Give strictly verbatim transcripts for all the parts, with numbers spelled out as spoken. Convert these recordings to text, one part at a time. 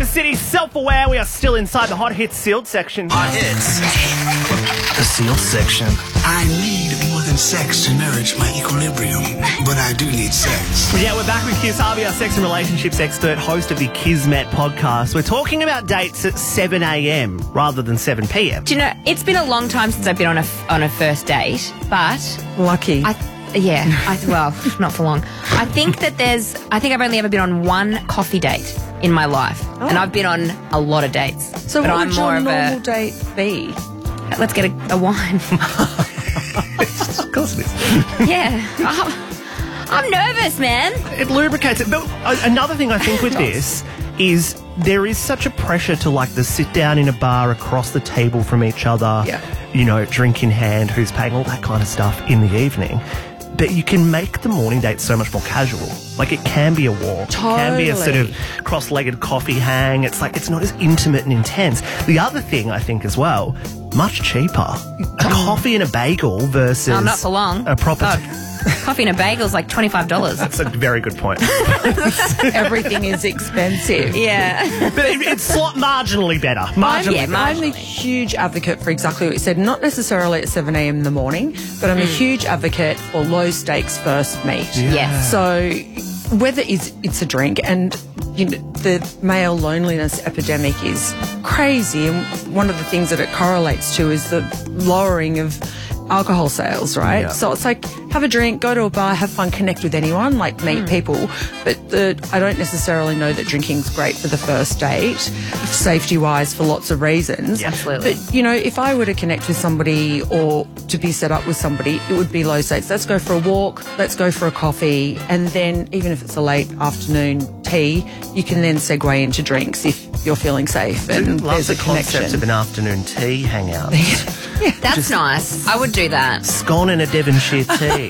the city, self-aware. We are still inside the hot hits sealed section. Hot hits. The sealed section. I need more than sex to nourish my equilibrium, but I do need sex. Yeah, we're back with Kiz Harvey, our sex and relationships expert, host of the Kismet podcast. We're talking about dates at seven a.m. rather than seven p.m. Do you know, it's been a long time since I've been on a, on a first date, but... Lucky. I, yeah, I, well, not for long. I think that there's... I think I've only ever been on one coffee date in my life, Oh. and I've been on a lot of dates. So but what I'm would more your of normal a... date be? Let's get a, a wine. Of course it is. Yeah. I'm, I'm nervous, man. It lubricates it. But uh, another thing I think with this is there is such a pressure to like the sit down in a bar across the table from each other, Yeah. you know, drink in hand, who's paying, all that kind of stuff in the evening. But you can make the morning date so much more casual. Like it can be a walk. It can be a sort of cross-legged coffee hang. It's like it's not as intimate and intense. The other thing I think as well, much cheaper. A coffee and a bagel versus Oh, not for long. a proper... Oh, coffee and a bagel is like twenty-five dollars. That's a very good point. Everything is expensive. Yeah. But it, it's slight, marginally better. Marginally yeah, better. I'm a huge advocate for exactly what you said, not necessarily at seven a.m. in the morning, but I'm a huge advocate for low stakes first meet. Yes. So whether it's, it's a drink, and you know, the male loneliness epidemic is crazy, and one of the things that it correlates to is the lowering of alcohol sales, right? Yeah. So it's like, have a drink, go to a bar, have fun, connect with anyone, like meet people. But the, I don't necessarily know that drinking's great for the first date, safety-wise, for lots of reasons. Yeah, absolutely. But, you know, if I were to connect with somebody or to be set up with somebody, it would be low stakes. Let's go for a walk, let's go for a coffee, and then even if it's a late afternoon tea, you can then segue into drinks if you're feeling safe and Love there's the a connection. concept of an afternoon tea hangout. That's nice. I would do that. Scone and a Devonshire tea.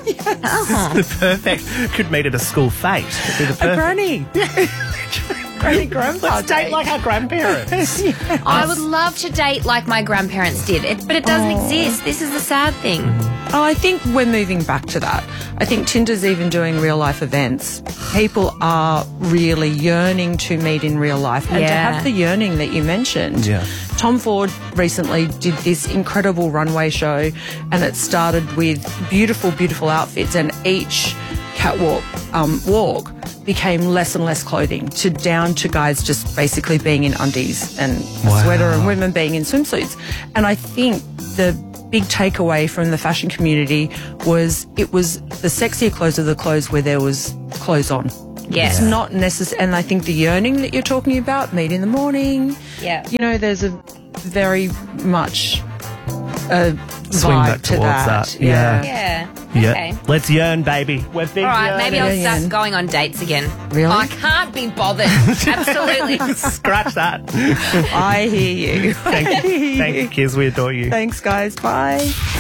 The perfect. Could meet at a school fete. It'd be the A perfect. granny. Granny grandpa Let's date date. like our grandparents. I would love to date like my grandparents did, it, but it doesn't Oh. exist. This is the sad thing. Oh, I think we're moving back to that. I think Tinder's even doing real life events. People are really yearning to meet in real life and to Yeah. have the yearning that you mentioned. Yeah. Tom Ford recently did this incredible runway show, and it started with beautiful, beautiful outfits, and each catwalk um, walk became less and less clothing, to down to guys just basically being in undies and a Wow. sweater, and women being in swimsuits. And I think the big takeaway from the fashion community was it was the sexier clothes are the clothes where there was clothes on. Yes. It's not necessary. And I think the yearning that you're talking about, meet in the morning. Yeah. You know, there's a very much a Swing vibe back to towards that. that, yeah. Yeah. Yeah. Okay. Let's yearn, baby. We're big All right, maybe I'll Yeah, start yeah. going on dates again. Really? I can't be bothered. Absolutely. Scratch that. I hear you. Thank you. Thank you, kids. We adore you. Thanks, guys. Bye.